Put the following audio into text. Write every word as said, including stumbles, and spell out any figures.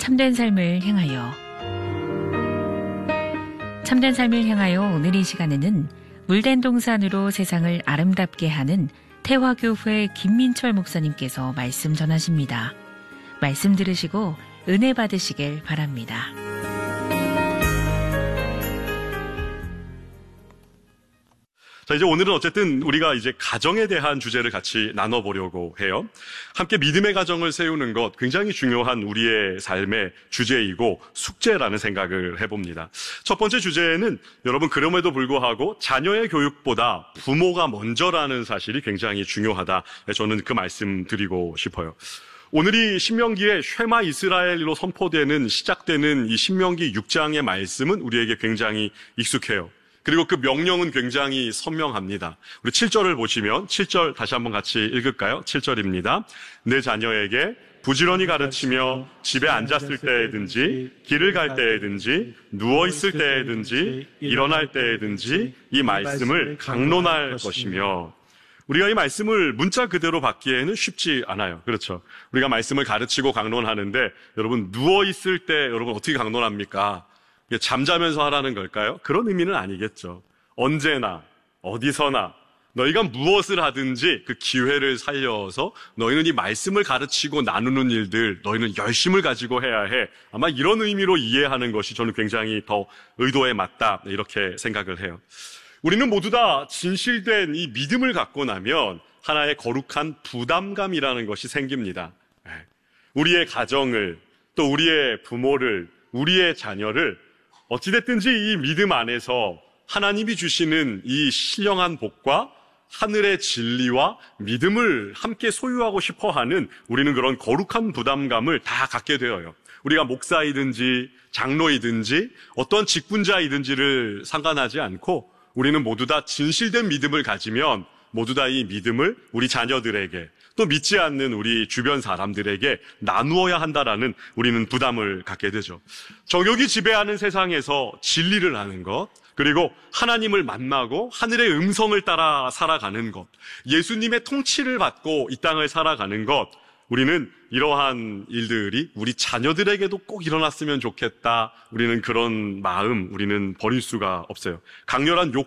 참된 삶을 향하여. 참된 삶을 향하여 오늘 이 시간에는 물된 동산으로 세상을 아름답게 하는 태화교회 김민철 목사님께서 말씀 전하십니다. 말씀 들으시고 은혜 받으시길 바랍니다. 자, 이제 오늘은 어쨌든 우리가 이제 가정에 대한 주제를 같이 나눠보려고 해요. 함께 믿음의 가정을 세우는 것 굉장히 중요한 우리의 삶의 주제이고 숙제라는 생각을 해봅니다. 첫 번째 주제는 여러분 그럼에도 불구하고 자녀의 교육보다 부모가 먼저라는 사실이 굉장히 중요하다. 저는 그 말씀 드리고 싶어요. 오늘이 신명기의 쉐마 이스라엘로 선포되는 시작되는 이 신명기 육 장의 말씀은 우리에게 굉장히 익숙해요. 그리고 그 명령은 굉장히 선명합니다. 우리 칠 절을 보시면 칠 절 다시 한번 같이 읽을까요? 칠 절입니다. 내 자녀에게 부지런히 가르치며 집에 앉았을 때에든지 길을 갈 때에든지 누워있을 때에든지 일어날 때에든지 이 말씀을 강론할 것이며. 우리가 이 말씀을 문자 그대로 받기에는 쉽지 않아요. 그렇죠? 우리가 말씀을 가르치고 강론하는데 여러분 누워있을 때 여러분 어떻게 강론합니까? 잠자면서 하라는 걸까요? 그런 의미는 아니겠죠. 언제나 어디서나 너희가 무엇을 하든지 그 기회를 살려서 너희는 이 말씀을 가르치고 나누는 일들 너희는 열심을 가지고 해야 해. 아마 이런 의미로 이해하는 것이 저는 굉장히 더 의도에 맞다 이렇게 생각을 해요. 우리는 모두 다 진실된 이 믿음을 갖고 나면 하나의 거룩한 부담감이라는 것이 생깁니다. 우리의 가정을 또 우리의 부모를 우리의 자녀를 어찌됐든지 이 믿음 안에서 하나님이 주시는 이 신령한 복과 하늘의 진리와 믿음을 함께 소유하고 싶어하는 우리는 그런 거룩한 부담감을 다 갖게 되어요. 우리가 목사이든지 장로이든지 어떤 직분자이든지를 상관하지 않고 우리는 모두 다 진실된 믿음을 가지면 모두 다 이 믿음을 우리 자녀들에게 또 믿지 않는 우리 주변 사람들에게 나누어야 한다라는 우리는 부담을 갖게 되죠. 정욕이 지배하는 세상에서 진리를 아는 것, 그리고 하나님을 만나고 하늘의 음성을 따라 살아가는 것, 예수님의 통치를 받고 이 땅을 살아가는 것, 우리는 이러한 일들이 우리 자녀들에게도 꼭 일어났으면 좋겠다. 우리는 그런 마음, 우리는 버릴 수가 없어요. 강렬한 욕